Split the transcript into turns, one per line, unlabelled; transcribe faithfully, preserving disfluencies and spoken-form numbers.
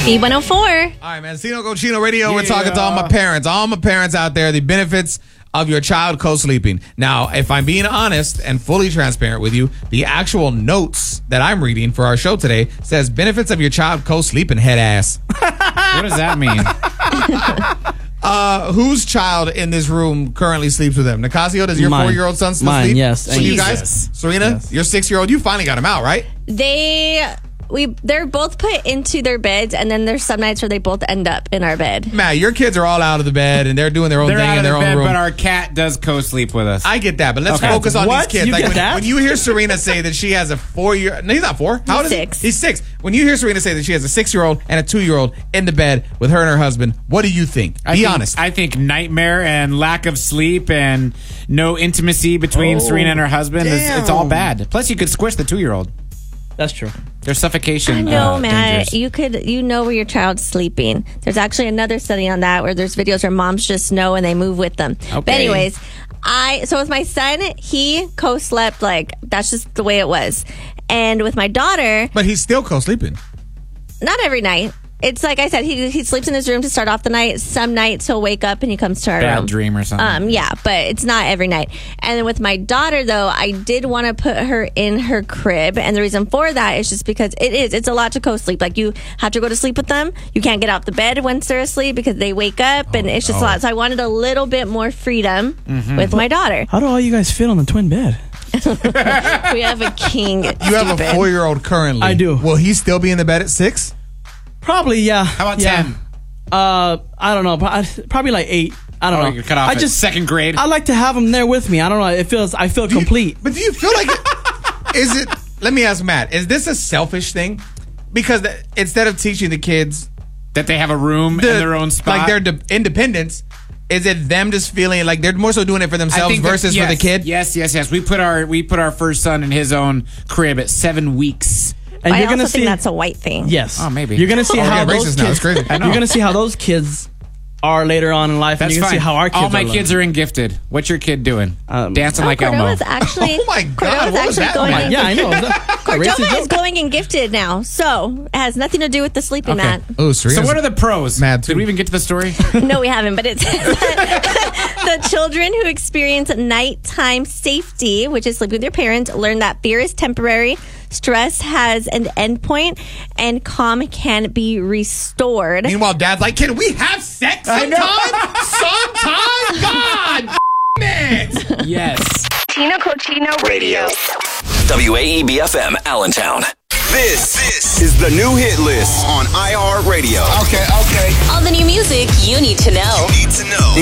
B one oh four.
All right, man. Sino Cochino Radio.
Yeah.
We're talking to all my parents. All my parents out there, the benefits of your child co-sleeping. Now, if I'm being honest and fully transparent with you, the actual notes that I'm reading for our show today says benefits of your child co-sleeping, head ass.
What does that mean?
Uh, whose child in this room currently sleeps with them? Nicasio, does your
Mine.
four-year-old son still
Mine,
sleep?
yes.
With you guys?
Jesus.
Serena,
Yes.
your six-year-old, you finally got him out, right?
They we they're both put into their beds, and then there's some nights where they both end up in our bed.
Matt, your kids are all out of the bed, and they're doing their own
They're
thing
out
in
of
their
the
own
bed,
room.
but our cat does co-sleep with us.
I get that, but let's
Okay.
focus on
What?
these kids.
You
Like
get
when,
that?
when you hear Serena say that she has a four-year, no, he's not four. How old is he?
six.
He's six. When you hear Serena say that she has a six-year-old and a two-year-old in the bed with her and her husband, what do you think?
I
Be
think,
honest.
I think nightmare and lack of sleep and no intimacy between
Oh,
Serena and her husband is it's all
damn.
bad. Plus, you could squish the two-year-old.
That's true.
There's suffocation.
I know,
uh,
Matt.
dangers.
You could, you know where your child's sleeping. There's actually another study on that where there's videos where moms just know and they move with them. But
Okay.
anyways, I so with my son, he co-slept like that's just the way it was, and with my daughter,
but he's still co-sleeping.
not every night. It's like I said, he he sleeps in his room to start off the night. Some nights he'll wake up and he comes to our
Bad
room.
dream or something.
Um, yeah, but it's not every night. And then with my daughter, though, I did want to put her in her crib, and the reason for that is just because it is it's a lot to co-sleep. Like you have to go to sleep with them. You can't get out the bed once they're asleep because they wake up, and it's just a lot. So I wanted a little bit more freedom with my daughter.
How do all you guys fit on the twin bed?
We have a king.
You have a four-year-old currently.
I do.
Will he still be in the bed at six?
Probably, yeah.
How about
yeah.
ten?
Uh, I don't know. pro- Probably like eight. I don't
Oh,
know.
you're cut off
I
at
just
second grade?
I like to have him there with me. I don't know. It feels. I feel
Do you-
complete.
but do you feel like it, is it? Let me ask Matt. Is this a selfish thing? Because the, instead of teaching the kids
That they have a room
the-
in their own spot.
like their de- independence, is it them just feeling like they're more so doing it for
I
themselves
think that-
versus
yes,
for the kid?
Yes, yes, yes. We put our we put our first son in his own crib at seven weeks.
And
I
you're
also
gonna
think
see.
that's a white thing.
Yes.
Oh, maybe.
You're gonna see
Oh, we're
how
getting
those
racist now.
kids.
It's crazy.
I know.
You're gonna see how those kids are later on in life,
That's
and you're
fine.
gonna see how our kids
All my
are.
kids are in gifted. What's your kid doing?
Um,
Dancing
Oh,
like Elmo.
Cordova's actually.
Oh my God,
Cordova's
what was
actually
that?
going
Oh my-
in-
Yeah, I know. Is that a
Cordova
racist
is
joke?
going in gifted now, so it has nothing to do with the sleeping
Okay.
mat.
Oh,
So
Serena's
what are the pros?
mad, too.
Did we even get to the story?
No, we haven't, but it's the children who experience nighttime safety, which is sleeping with their parents, learn that fear is temporary, stress has an endpoint, and calm can be restored.
Meanwhile, Dad's like, "Can we have sex sometime? sometime? God, it!"
Yes.
Tino Cochino Radio.
W A E B F M Allentown. This, this is the new hit list on iHeartRadio.
Okay, okay.
All the new music you need to know.
Need to know.